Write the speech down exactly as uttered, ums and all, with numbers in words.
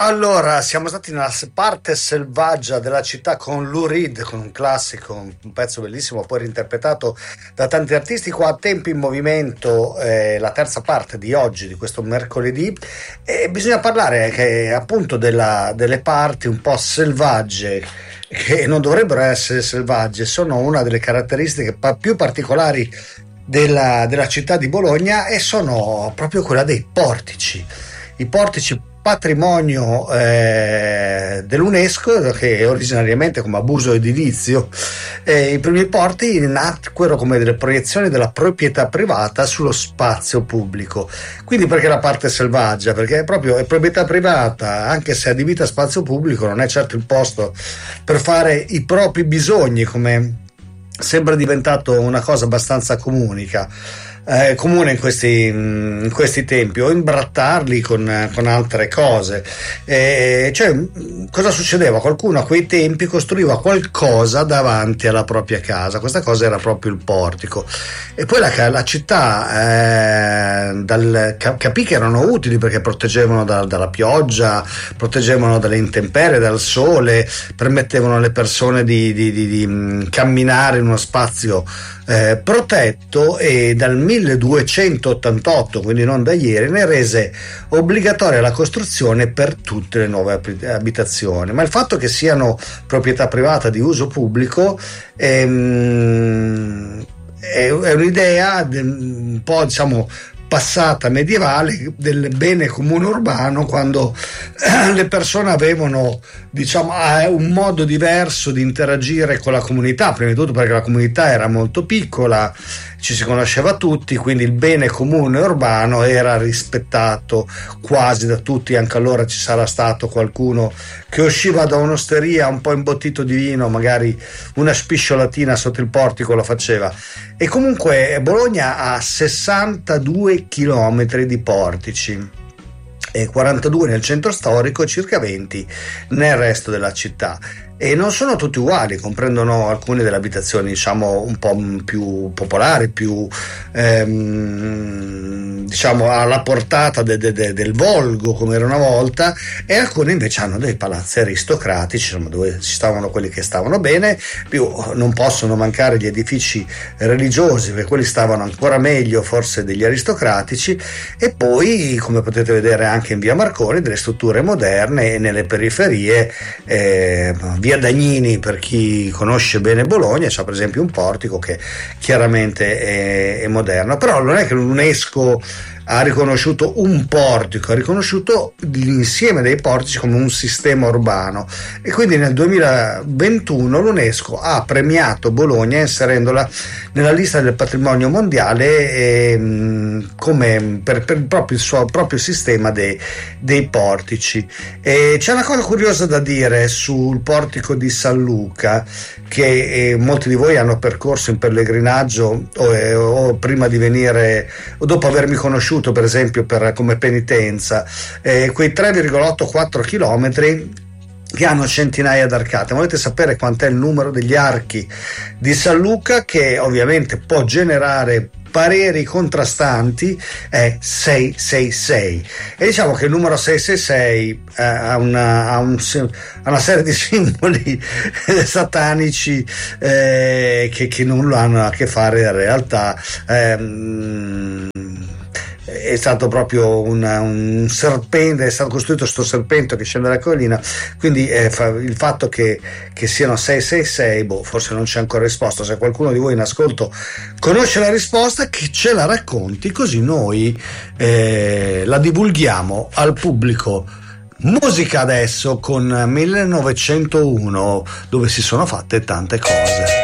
Allora, siamo stati nella parte selvaggia della città con Lou Reed, con un classico, un pezzo bellissimo, poi reinterpretato da tanti artisti. Qua a Tempi in Movimento, eh, la terza parte di oggi, di questo mercoledì, e bisogna parlare che, appunto della, delle parti un po' selvagge, che non dovrebbero essere selvagge, sono una delle caratteristiche pa- più particolari della, della città di Bologna, e sono proprio quella dei portici. I portici, patrimonio eh, dell'UNESCO, che originariamente come abuso edilizio, eh, i primi porti nacquero come delle proiezioni della proprietà privata sullo spazio pubblico. Quindi perché la parte selvaggia? Perché proprio è proprietà privata, anche se adibita a spazio pubblico, non è certo il posto per fare i propri bisogni, come sembra diventato una cosa abbastanza comunica. Eh, comune in questi, in questi tempi, o imbrattarli con, con altre cose. Eh, cioè, cosa succedeva? Qualcuno a quei tempi costruiva qualcosa davanti alla propria casa. Questa cosa era proprio il portico, e poi la, la città eh, dal, capì che erano utili perché proteggevano da, dalla pioggia, proteggevano dalle intemperie, dal sole, permettevano alle persone di, di, di, di camminare in uno spazio Eh, protetto, e dal milleduecentottantotto, quindi non da ieri, ne rese obbligatoria la costruzione per tutte le nuove abitazioni. Ma il fatto che siano proprietà privata di uso pubblico ehm, è, è un'idea un po', diciamo, passata, medievale, del bene comune urbano, quando eh, le persone avevano, diciamo, eh, un modo diverso di interagire con la comunità, prima di tutto perché la comunità era molto piccola, ci si conosceva tutti, quindi il bene comune urbano era rispettato quasi da tutti. Anche allora ci sarà stato qualcuno che usciva da un'osteria un po' imbottito di vino, magari una spisciolatina sotto il portico la faceva. E comunque Bologna ha sessantadue chilometri di portici, e quarantadue nel centro storico e circa venti nel resto della città, e non sono tutti uguali, comprendono alcune delle abitazioni, diciamo, un po' più popolari, più ehm, diciamo alla portata de, de, de, del volgo, come era una volta, e alcune invece hanno dei palazzi aristocratici, insomma, dove ci stavano quelli che stavano bene. Più non possono mancare gli edifici religiosi, perché quelli stavano ancora meglio forse degli aristocratici, e poi, come potete vedere anche in via Marconi, delle strutture moderne, e nelle periferie eh, via Dagnini, per chi conosce bene Bologna, c'è per esempio un portico che chiaramente è, è moderno. Però non è che l'UNESCO ha riconosciuto un portico, ha riconosciuto l'insieme dei portici come un sistema urbano, e quindi nel duemilaventuno l'UNESCO ha premiato Bologna inserendola nella lista del patrimonio mondiale eh, come per, per proprio il suo proprio sistema dei, dei portici. E c'è una cosa curiosa da dire sul portico di San Luca, che eh, molti di voi hanno percorso in pellegrinaggio o, eh, o prima di venire, o dopo avermi conosciuto per esempio per, come penitenza, eh, quei tre virgola ottantaquattro chilometri che hanno centinaia d'arcate. Volete sapere quant'è il numero degli archi di San Luca, che ovviamente può generare pareri contrastanti? È sei sei sei, e diciamo che il numero sei sei sei eh, ha, una, ha, un, ha una serie di simboli satanici eh, che, che non hanno a che fare in realtà. ehm, È stato proprio una, un serpente, è stato costruito questo serpente che scende dalla collina, quindi eh, fa, il fatto che, che siano sei sei sei, boh, forse non c'è ancora risposta. Se qualcuno di voi in ascolto conosce la risposta, che ce la racconti, così noi eh, la divulghiamo al pubblico. Musica adesso con millenovecentouno, dove si sono fatte tante cose.